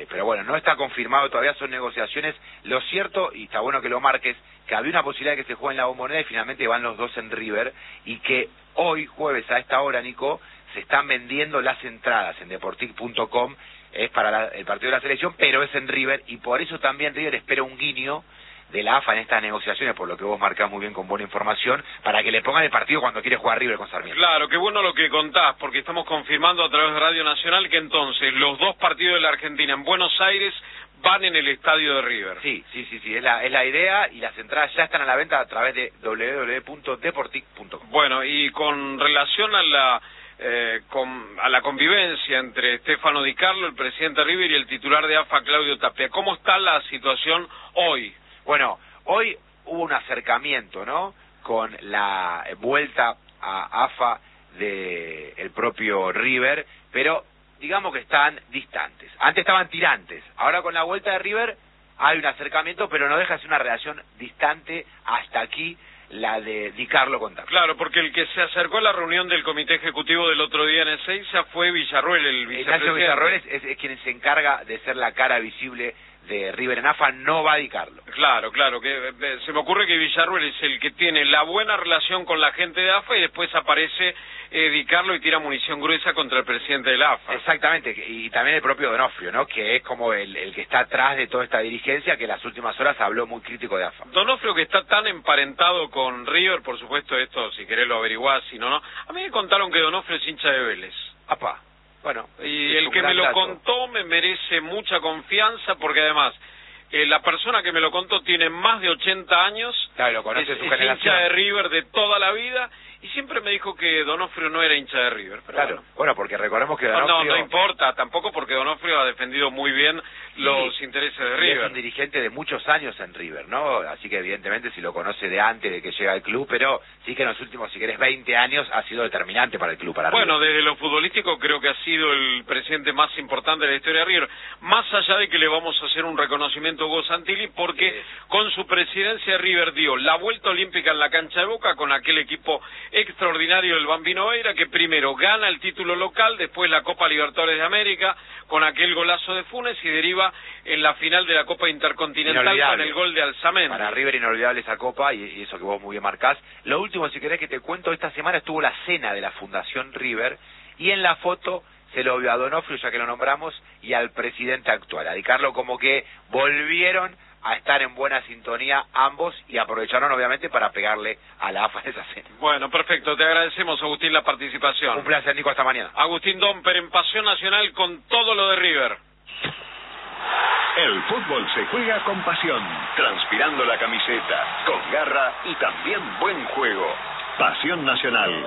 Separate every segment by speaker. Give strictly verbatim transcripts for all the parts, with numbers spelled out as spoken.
Speaker 1: pero bueno, no está confirmado todavía, son negociaciones. Lo cierto, y está bueno que lo marques, que había una posibilidad de que se juegue en la Bombonera y finalmente van los dos en River, y que hoy, jueves, a esta hora, Nico, se están vendiendo las entradas en deportic punto com, es para la, el partido de la selección, pero es en River, y por eso también River espera un guiño de la A F A en estas negociaciones, por lo que vos marcás muy bien con buena información, para que le pongan el partido cuando quiere jugar River con Sarmiento.
Speaker 2: Claro, qué bueno lo que contás, porque estamos confirmando a través de Radio Nacional que entonces los dos partidos de la Argentina en Buenos Aires van en el estadio de River.
Speaker 1: Sí, sí, sí, sí, es la, es la idea, y las entradas ya están a la venta a través de doble u doble u doble u punto deportic punto com.
Speaker 2: Bueno, y con relación a la eh, con, a la convivencia entre Stefano Di Carlo, el presidente de River, y el titular de A F A, Claudio Tapia, ¿cómo está la situación hoy?
Speaker 1: Bueno, hoy hubo un acercamiento, ¿no?, con la vuelta a A F A de el propio River, pero digamos que están distantes. Antes estaban tirantes, ahora con la vuelta de River hay un acercamiento, pero no deja de ser una relación distante hasta aquí, la de Di Carlo con Tapia.
Speaker 2: Claro, porque el que se acercó a la reunión del comité ejecutivo del otro día en Ezeiza fue Villarruel, el vicepresidente.
Speaker 1: Ignacio Villarruel es, es, es quien se encarga de ser la cara visible de River en A F A, no va a Di Carlo.
Speaker 2: Claro, claro, que eh, se me ocurre que Villarruel es el que tiene la buena relación con la gente de A F A, y después aparece eh, Di Carlo y tira munición gruesa contra el presidente de la A F A.
Speaker 1: Exactamente, y también el propio Donofrio, ¿no?, que es como el, el que está atrás de toda esta dirigencia, que en las últimas horas habló muy crítico de A F A.
Speaker 2: Donofrio, que está tan emparentado con River, por supuesto esto, si querés lo averiguás, si no, no. A mí me contaron que Donofrio es hincha de Vélez.
Speaker 1: Apá. Bueno,
Speaker 2: y el que me lo contó me merece mucha confianza, porque además eh, la persona que me lo contó tiene más de ochenta años,
Speaker 1: claro, lo conoce
Speaker 2: es,
Speaker 1: su
Speaker 2: es
Speaker 1: generación,
Speaker 2: hincha de River de toda la vida, y siempre me dijo que Donofrio no era hincha de River. Pero
Speaker 1: claro,
Speaker 2: bueno.
Speaker 1: bueno, porque recordemos que Donofrio...
Speaker 2: No, no, no importa, tampoco, porque Donofrio ha defendido muy bien sí, los intereses de River.
Speaker 1: Es un dirigente de muchos años en River, ¿no? Así que evidentemente si lo conoce de antes de que llega al club, pero sí que en los últimos, si querés, veinte años ha sido determinante para el club, para
Speaker 2: Bueno,
Speaker 1: River.
Speaker 2: Desde lo futbolístico creo que ha sido el presidente más importante de la historia de River, más allá de que le vamos a hacer un reconocimiento a Hugo Santilli, porque sí, con su presidencia River dio la vuelta olímpica en la cancha de Boca con aquel equipo extraordinario del Bambino Veira, que primero gana el título local, después la Copa Libertadores de América con aquel golazo de Funes, y deriva en la final de la Copa Intercontinental con el gol de Alzamendi.
Speaker 1: Para River inolvidable esa Copa, y, y eso que vos muy bien marcás. Lo último, si querés que te cuento, esta semana estuvo la cena de la Fundación River, y en la foto se lo vio a Donofrio, ya que lo nombramos, y al presidente actual, a Di Carlo, como que volvieron a estar en buena sintonía ambos, y aprovecharon obviamente para pegarle a la A F A de esa cena.
Speaker 2: Bueno, perfecto, te agradecemos, Agustín, la participación.
Speaker 1: Un placer, Nico, hasta mañana.
Speaker 2: Agustín Domper en Pasión Nacional con todo lo de River.
Speaker 3: El fútbol se juega con pasión, transpirando la camiseta, con garra y también buen juego. Pasión Nacional.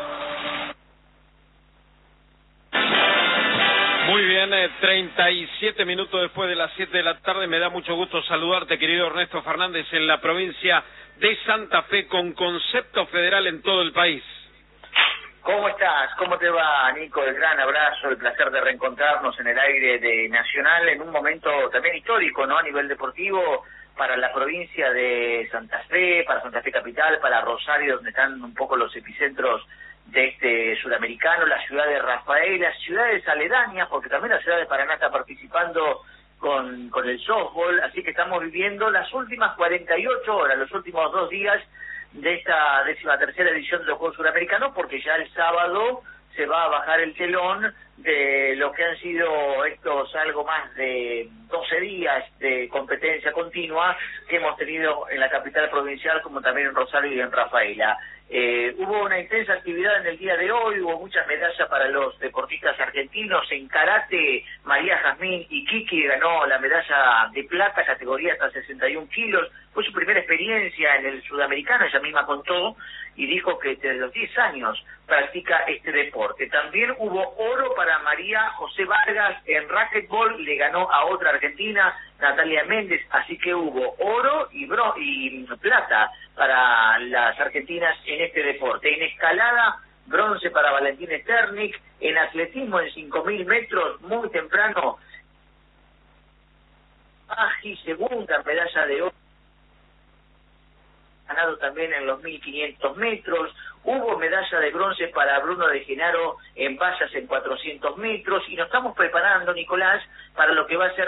Speaker 2: Muy bien, eh, treinta y siete minutos después de las siete de la tarde, me da mucho gusto saludarte, querido Ernesto Fernández, en la provincia de Santa Fe, con concepto federal en todo el país.
Speaker 4: ¿Cómo estás? ¿Cómo te va, Nico? El gran abrazo, el placer de reencontrarnos en el aire de Nacional en un momento también histórico, ¿no?, a nivel deportivo, para la provincia de Santa Fe, para Santa Fe Capital, para Rosario, donde están un poco los epicentros de este sudamericano, la ciudad de Rafaela, ciudades aledañas, porque también la ciudad de Paraná está participando con, con el softball, así que estamos viviendo las últimas cuarenta y ocho horas, los últimos dos días de esta décima tercera edición de los Juegos Suramericanos, porque ya el sábado se va a bajar el telón de lo que han sido estos algo más de doce días de competencia continua que hemos tenido en la capital provincial, como también en Rosario y en Rafaela. Eh, hubo una intensa actividad en el día de hoy, hubo muchas medallas para los deportistas argentinos. En karate, María Jazmín Iquique ganó la medalla de plata, categoría hasta sesenta y un kilos. Fue su primera experiencia en el sudamericano, ella misma contó, y dijo que desde los diez años practica este deporte. También hubo oro para María José Vargas en racquetball, le ganó a otra argentina, Natalia Méndez, así que hubo oro y, bro y plata para las argentinas en este deporte. En escalada, bronce para Valentín Sternik. En atletismo, en cinco mil metros, muy temprano, Aji, segunda medalla de oro, ganado también en los mil quinientos metros. Hubo medalla de bronce para Bruno de Genaro en vallas en cuatrocientos metros, y nos estamos preparando, Nicolás, para lo que va a ser